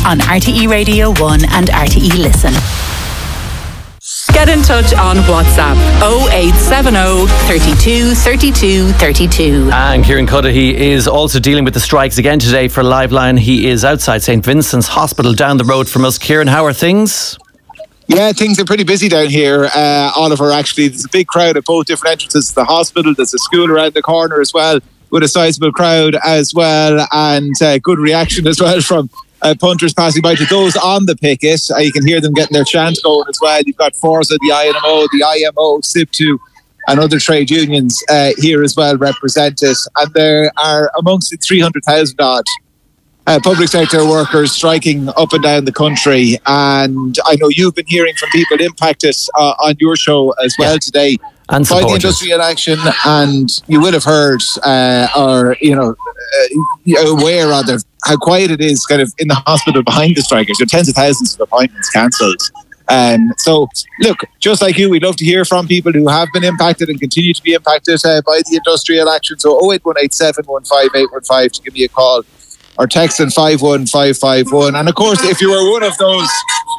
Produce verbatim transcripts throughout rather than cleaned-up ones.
on R T E Radio one and R T E Listen. Get in touch on WhatsApp oh eight seven oh, thirty-two, thirty-two, thirty-two. And Kieran Cuddihy is also dealing with the strikes again today for Liveline. He is outside Saint Vincent's Hospital down the road from us. Kieran, how are things? Yeah, things are pretty busy down here, uh, Oliver, actually. There's a big crowd at both different entrances to the hospital. There's a school around the corner as well, with a sizable crowd as well, and uh, good reaction as well from Uh, punters passing by. To those on the picket, uh, you can hear them getting their chant going as well. You've got Forza, the I N M O, the I M O, S I P two and other trade unions uh, here as well represented, and there are amongst the three hundred thousand odd uh, public sector workers striking up and down the country. And I know you've been hearing from people impacted uh, on your show as well yeah. today and by the industrial action, and you will have heard uh, or you know uh, aware rather how quiet it is kind of in the hospital behind the strikers. There are tens of thousands of appointments cancelled. Um, so, look, just like you, we'd love to hear from people who have been impacted and continue to be impacted uh, by the industrial action. So oh eight one eight, seven one five, eight one five to give me a call, or text in five one five five one. And of course, if you were one of those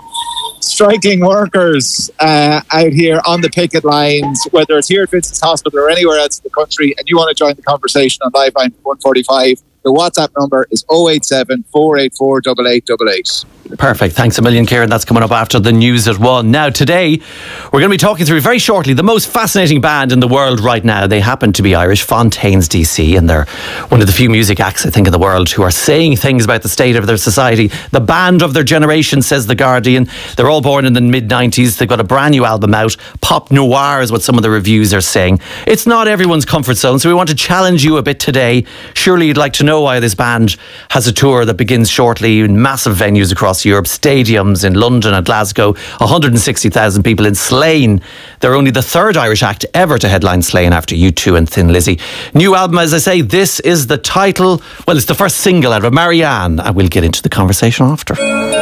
striking workers uh, out here on the picket lines, whether it's here at Vincent's Hospital or anywhere else in the country, and you want to join the conversation on Liveline one forty-five, the WhatsApp number is oh eight seven, four eight four, eight eight eight eight. Perfect. Thanks a million, Kieran. That's coming up after the news at one. Now, today, we're going to be talking through very shortly the most fascinating band in the world right now. They happen to be Irish, Fontaines D C, and they're one of the few music acts, I think, in the world who are saying things about the state of their society. The band of their generation, says The Guardian. They're all born in the mid nineties. They've got a brand new album out. Pop noir is what some of the reviews are saying. It's not everyone's comfort zone, so we want to challenge you a bit today. Surely you'd like to know why this band has a tour that begins shortly in massive venues across Europe, stadiums in London and Glasgow, one hundred sixty thousand people in Slane. They're only the third Irish act ever to headline Slane after U two and Thin Lizzy. New album, as I say, this is the title, well, it's the first single out of Marianne, and we'll get into the conversation after.